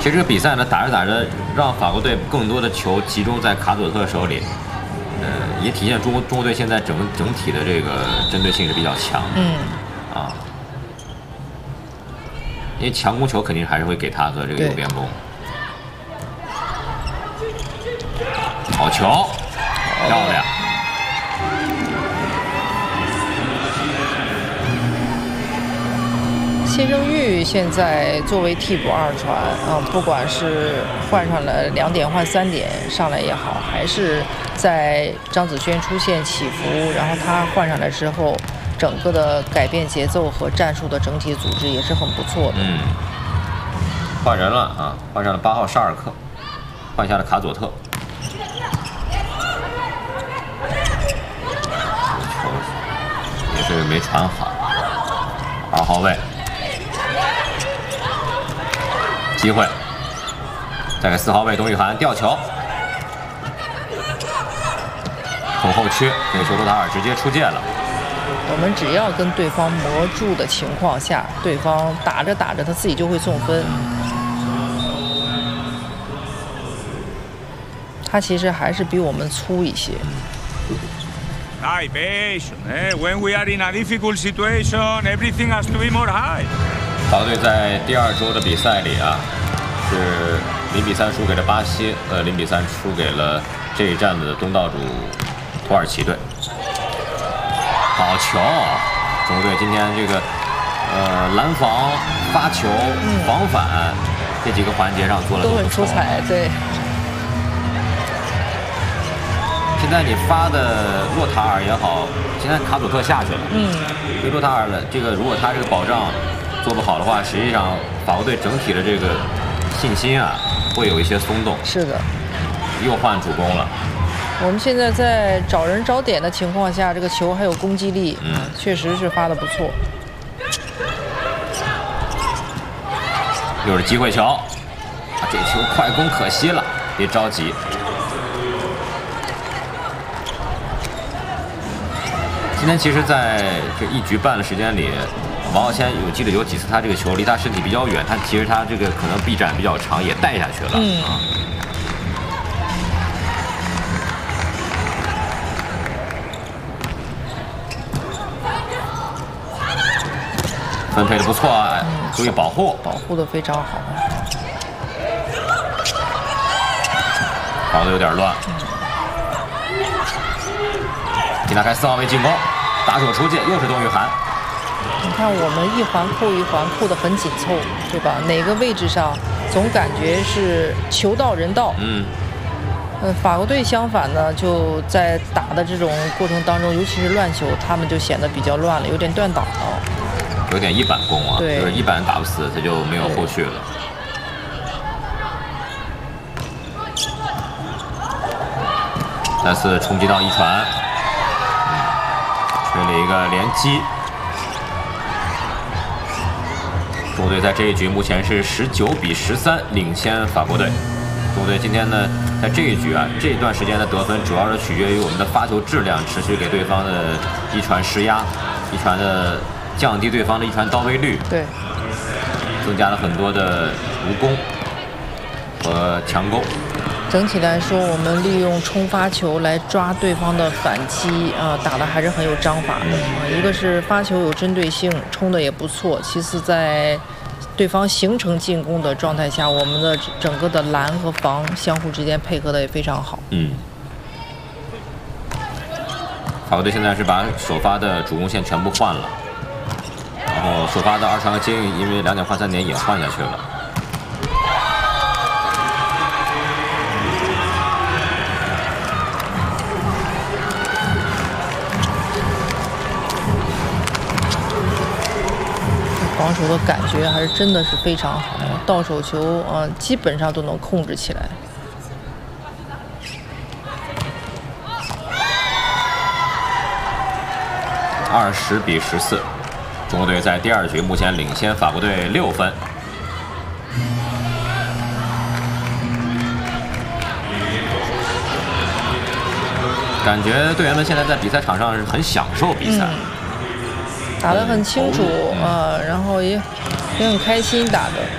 其实这个比赛呢，打着打着，让法国队更多的球集中在卡佐特手里，也体现中国队现在整体的这个针对性是比较强的。啊，因为强攻球肯定还是会给他和这个右边锋。好球，漂亮。 谢正玉现在作为替补二传不管是换上了2点换3点上来也好，还是在张子萱出现起伏，然后他换上来之后，整个的改变节奏和战术的整体组织也是很不错的。 换人了啊，换上了8号沙尔克，换下了卡佐特。球也是没传好，2号位。 机会，再给4号位董雨涵吊球，从后缺给修多塔尔直接出界了。 我们只要跟对方磨住的情况下，对方打着打着他自己就会送分。他其实还是比我们粗一些。 High patient, when we are in a difficult situation, everything has to be more high. 法国队在第2周的比赛里啊，是0比3输给了巴西，0比3输给了这一站的东道主土耳其队。好球！中国队今天这个拦防、发球、防反这几个环节上做了都很出彩，对。 现在你发的洛塔尔也好，现在卡佐特下去了，对洛塔尔的这个，如果他这个保障 做不好的话，实际上法国队整体的这个信心啊，会有一些松动。 是的， 又换主攻了。 我们现在在找人找点的情况下，这个球还有攻击力，确实是发得不错。 又是机会球，这球快攻可惜了，别着急。今天其实在这1局半的时间里， 王浩谦记得有几次他这个球离他身体比较远，其实他这个可能臂展比较长，也带下去了。分配的不错啊，注意保护， 保护的非常好。 跑的有点乱。给他开4号位进攻，打手出界，又是董雨涵。 你看，我们一环扣一环扣得很紧凑，对吧？哪个位置上总感觉是球到人到。法国队相反呢，就在打的这种过程当中，尤其是乱球，他们就显得比较乱了，有点断档了， 有点一板攻啊， 对， 就是一板打不死，他就没有后续了。再次冲击到一传，吹了一个连击。 中国队在这一局目前是19比13领先法国队。中国队今天呢，在这一局啊，这一段时间的得分主要是取决于我们的发球质量，持续给对方的一传施压，一传的降低对方的一传到位率， 对， 增加了很多的无攻和强攻。 整体来说，我们利用冲发球来抓对方的反击打的还是很有章法的。一个是发球有针对性，冲的也不错；其次在对方形成进攻的状态下，我们的整个的拦和防相互之间配合的也非常好。 法国队现在是把首发的主攻线全部换了，然后首发的2传和接应因为2点换3点也换下去了。 防守的感觉还是真的是非常好，到手球基本上都能控制起来。 20比14，中国队在第2局目前领先法国队6分。感觉队员们现在在比赛场上是很享受比赛。 打得很清楚然后也很开心打的。